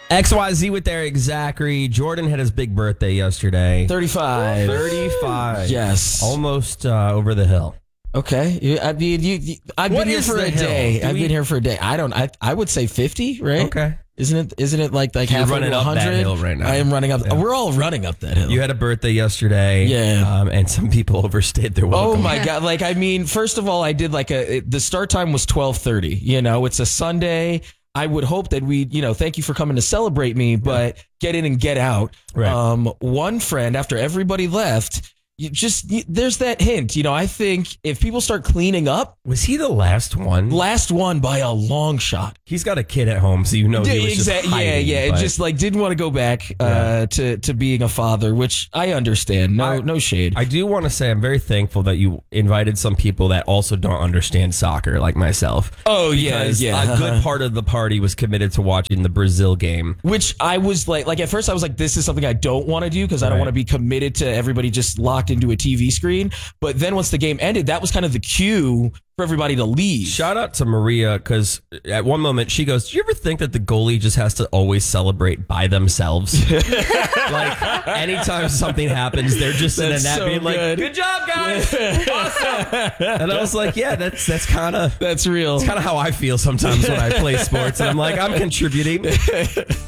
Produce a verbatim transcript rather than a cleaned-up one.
X Y Z with Eric Zachary. Jordan had his big birthday yesterday. thirty-five. thirty-five. Yes. Almost uh, over the hill. Okay. You- I mean, you, you, I've What been here is for the a hill? day. Do I've we- been here for a day. I don't, I I would say fifty, right? Okay. Isn't it, isn't it like, like You're halfway running to up that one hundred? hill right now. I am running up. Yeah. We're all running up that hill. You had a birthday yesterday. Yeah. Um, and some people overstayed their Oh welcome. my God. Like, I mean, first of all, I did like a, it- the start time was twelve thirty, you know, it's a Sunday. I would hope that we, you know, thank you for coming to celebrate me, but get in and get out. Right. Um, one friend, after everybody left, you just, you, there's that hint, you know, I think if people start cleaning up, Was he the last one? last one by a long shot. He's got a kid at home, so you know he was just Exactly. hiding, Yeah, yeah. but- Just like didn't want to go back uh, Yeah. to to being a father, which I understand. No, I- no shade. I do want to say I'm very thankful that you invited some people that also don't understand soccer, like myself. oh yeah, Because yeah. a good part of the party was committed to watching the Brazil game. Which I was like, like at first I was like, this is something I don't want to do because I don't Right. want to be committed to everybody just locked into a T V screen. But then once the game ended, that was kind of the cue for everybody to leave. Shout out to Maria, because at one moment she goes, do you ever think that the goalie just has to always celebrate by themselves? Like, anytime something happens, they're just in a That's net so being like, good. good job, guys. Awesome. And I was like, yeah, that's that's kind of That's real. kind of how I feel sometimes when I play sports. And I'm like, I'm contributing.